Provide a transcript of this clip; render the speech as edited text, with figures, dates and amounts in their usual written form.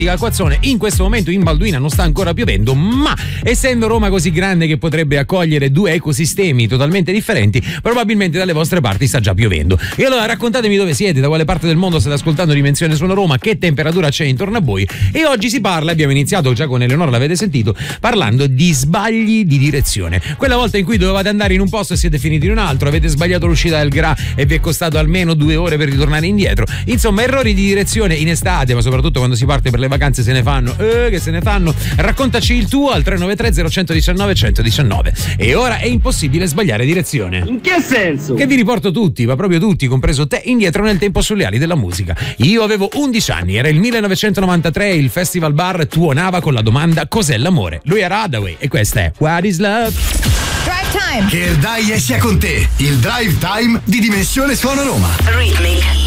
Calcoazzone. In questo momento in Balduina non sta ancora piovendo, ma essendo Roma così grande che potrebbe accogliere due ecosistemi totalmente differenti, probabilmente dalle vostre parti sta già piovendo. E allora raccontatemi dove siete, da quale parte del mondo state ascoltando Dimensione Suona Roma, che temperatura c'è intorno a voi. E oggi si parla, abbiamo iniziato già con Eleonora, l'avete sentito, parlando di sbagli di direzione. Quella volta in cui dovevate andare in un posto e siete finiti in un altro, avete sbagliato l'uscita del Gra e vi è costato almeno 2 ore per ritornare indietro. Insomma, errori di direzione in estate, ma soprattutto quando si parte per le vacanze se ne fanno, che se ne fanno. Raccontaci il tuo al 393 0119 119. E ora è impossibile sbagliare direzione. In che senso? Che vi riporto tutti, ma proprio tutti, compreso te, indietro nel tempo sulle ali della musica. Io avevo 11 anni, era il 1993, il Festival Bar tuonava con la domanda cos'è l'amore? Lui era Hathaway e questa è What is Love? Drive Time. Che il dai sia con te, il Drive Time di Dimensione Suona Roma. Rhythmic.